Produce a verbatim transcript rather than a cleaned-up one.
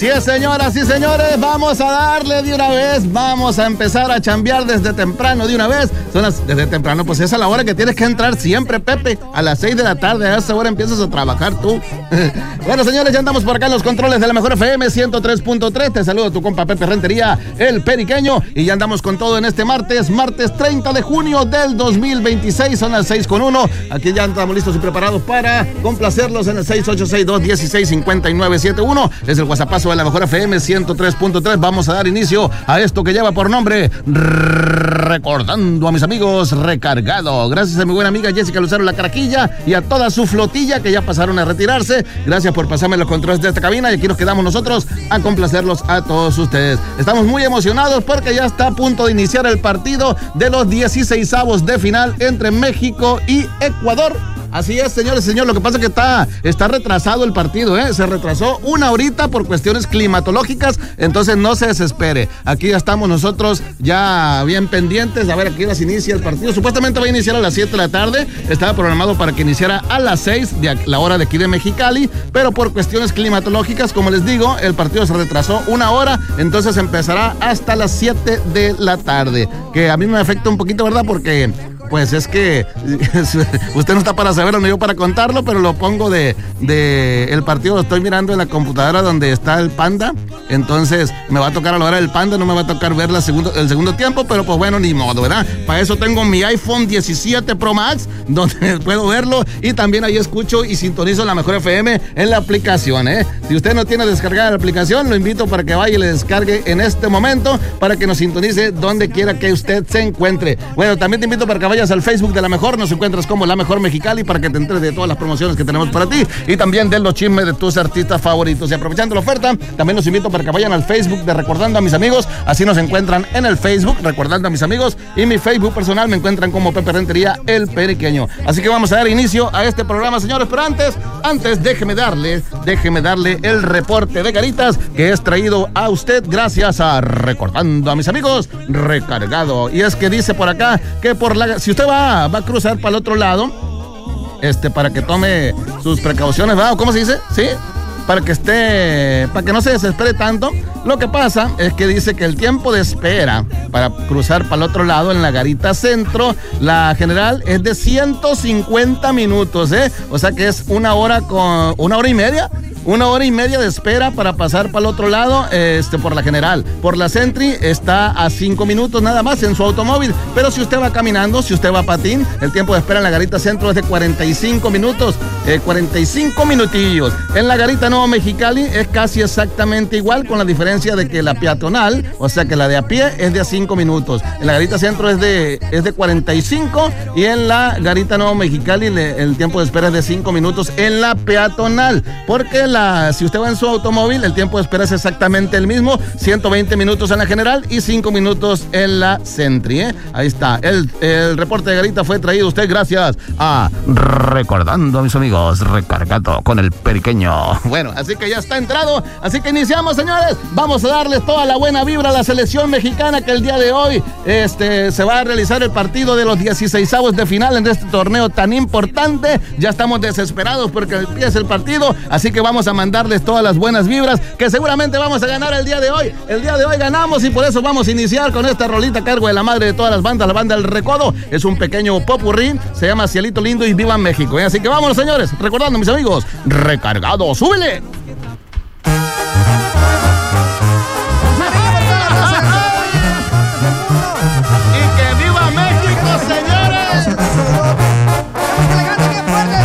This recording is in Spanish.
Así es, señoras y señores, vamos a darle de una vez, vamos a empezar a chambear desde temprano de una vez. Son las, desde temprano, pues esa es la hora que tienes que entrar siempre, Pepe, a las seis de la tarde, a esa hora empiezas a trabajar tú. Bueno, señores, ya andamos por acá en los controles de la Mejor F M ciento tres punto tres, te saludo tu compa Pepe Rentería, el periqueño, y ya andamos con todo en este martes, martes treinta de junio del dos mil veintiséis, son las seis con uno, aquí ya estamos listos y preparados para complacerlos en el seis ocho seis dos uno seis cinco nueve siete uno, es el WhatsAppazo de la Mejor F M ciento tres punto tres. Vamos a dar inicio a esto que lleva por nombre Recordando a mis amigos Recargado. Gracias a mi buena amiga Jessica Lucero La Caraquilla y a toda su flotilla que ya pasaron a retirarse. Gracias por pasarme los controles de esta cabina y aquí nos quedamos nosotros a complacerlos a todos ustedes. Estamos muy emocionados porque ya está a punto de iniciar el partido de los dieciseisavos de final entre México y Ecuador. Así es, señores y señores, lo que pasa es que está, está retrasado el partido, ¿eh? Se retrasó una horita por cuestiones climatológicas, entonces no se desespere. Aquí ya estamos nosotros ya bien pendientes, a ver a qué hora se inicia el partido. Supuestamente va a iniciar a las siete de la tarde, estaba programado para que iniciara a las seis de la hora de aquí de Mexicali, pero por cuestiones climatológicas, como les digo, el partido se retrasó una hora, entonces empezará hasta las siete de la tarde, que a mí me afecta un poquito, ¿verdad? Porque pues es que usted no está para saberlo ni yo para contarlo, pero lo pongo de, de el partido, lo estoy mirando en la computadora donde está el Panda, entonces me va a tocar a la hora del Panda, no me va a tocar ver la segundo, el segundo tiempo, pero pues bueno, ni modo, ¿verdad? Para eso tengo mi iPhone diecisiete Pro Max, donde puedo verlo y también ahí escucho y sintonizo la Mejor F M en la aplicación, ¿eh? Si usted no tiene descargada la aplicación, lo invito para que vaya y le descargue en este momento para que nos sintonice donde quiera que usted se encuentre. Bueno, también te invito para que vaya al Facebook de La Mejor, nos encuentras como La Mejor Mexicali para que te enteres de todas las promociones que tenemos para ti y también de los chismes de tus artistas favoritos. Y aprovechando la oferta, también los invito para que vayan al Facebook de Recordando a mis amigos, así nos encuentran en el Facebook, Recordando a mis amigos, y mi Facebook personal me encuentran como Pepe Rentería, el periqueño. Así que vamos a dar inicio a este programa, señores, pero antes, antes déjeme darle, déjeme darle el reporte de Caritas que es traído a usted gracias a Recordando a mis amigos Recargado. Y es que dice por acá que por la, si usted va, va a cruzar para el otro lado, este, para que tome sus precauciones, ¿verdad? ¿Cómo se dice? ¿Sí? Para que esté, para que no se desespere tanto. Lo que pasa es que dice que el tiempo de espera para cruzar para el otro lado en la Garita Centro, la general, es de ciento cincuenta minutos, ¿eh? O sea que es una hora con, una hora y media. Una hora y media de espera para pasar para el otro lado, este, por la general. Por la Sentry está a cinco minutos nada más en su automóvil. Pero si usted va caminando, si usted va a patín, el tiempo de espera en la Garita Centro es de cuarenta y cinco minutos. Eh, cuarenta y cinco minutillos. En la Garita Nuevo Mexicali es casi exactamente igual, con la diferencia de que la peatonal, o sea que la de a pie, es de a cinco minutos. En la Garita Centro es de, es de cuarenta y cinco y en la Garita Nuevo Mexicali le, el tiempo de espera es de cinco minutos en la peatonal. Porque La, si usted va en su automóvil, el tiempo de espera es exactamente el mismo, ciento veinte minutos en la general y cinco minutos en la Sentry, ¿eh? Ahí está, el, el reporte de Garita fue traído a usted gracias a Recordando a mis amigos Recargado con el periqueño. Bueno, así que ya está entrado, así que iniciamos, señores. Vamos a darles toda la buena vibra a la selección mexicana, que el día de hoy este, se va a realizar el partido de los dieciseisavos de final en este torneo tan importante. Ya estamos desesperados porque empieza el partido, así que vamos a mandarles todas las buenas vibras, que seguramente vamos a ganar el día de hoy. El día de hoy ganamos y por eso vamos a iniciar con esta rolita a cargo de la madre de todas las bandas, la banda El Recodo. Es un pequeño popurrí, se llama Cielito Lindo y Viva México, ¿eh? Así que vámonos, señores, recordando, mis amigos, Recargado, ¡súbele!